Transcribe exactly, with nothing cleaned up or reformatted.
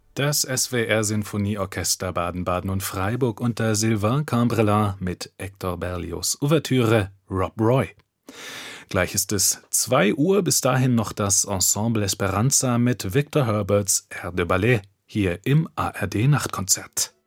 Das S W R-Sinfonieorchester Baden-Baden und Freiburg unter Sylvain Cambrelas mit Hector Berlioz' Ouvertüre Rob Roy. Gleich ist es zwei Uhr, bis dahin noch das Ensemble Esperanza mit Victor Herberts Air de Ballet hier im A R D-Nachtkonzert.